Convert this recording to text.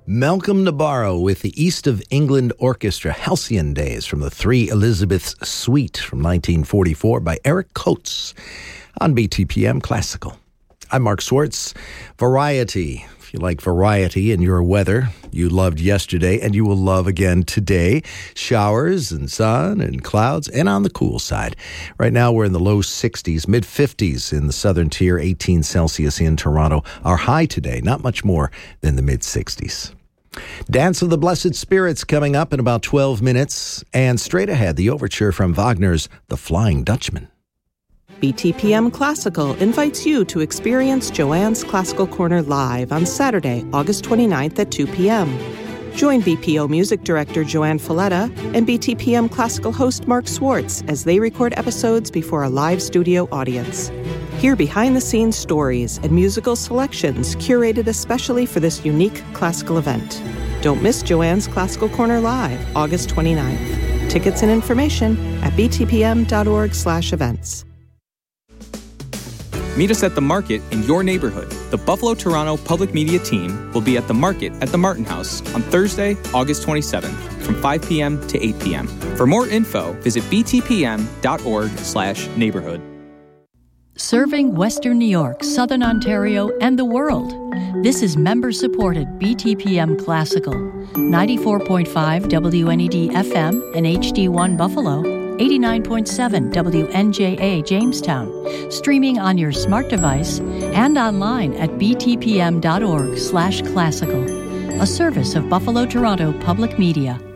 Malcolm Nabarro with the East of England Orchestra, Halcyon Days from the Three Elizabeths Suite from 1944 by Eric Coates on BTPM Classical. I'm Mark Swartz. Variety. If you like variety in your weather, you loved yesterday and you will love again today. Showers and sun and clouds and on the cool side. Right now we're in the low 60s, mid 50s in the southern tier, 18 Celsius in Toronto. Our high today, not much more than the mid 60s. Dance of the Blessed Spirits coming up in about 12 minutes. And straight ahead, the overture from Wagner's The Flying Dutchman. BTPM Classical invites you to experience Joanne's Classical Corner live on Saturday, August 29th at 2 p.m. Join BPO Music Director Joanne Folletta and BTPM Classical host Mark Swartz as they record episodes before a live studio audience. Hear behind-the-scenes stories and musical selections curated especially for this unique classical event. Don't miss Joanne's Classical Corner live, August 29th. Tickets and information at btpm.org/events. Meet us at the market in your neighborhood. The Buffalo Toronto Public Media team will be at the market at the Martin House on Thursday, August 27th from 5 p.m. to 8 p.m. For more info, visit btpm.org/neighborhood. Serving Western New York, Southern Ontario, and the world. This is member-supported BTPM Classical, 94.5 WNED FM and HD1 Buffalo, 89.7 WNJA Jamestown, streaming on your smart device and online at btpm.org/classical, a service of Buffalo Toronto Public Media.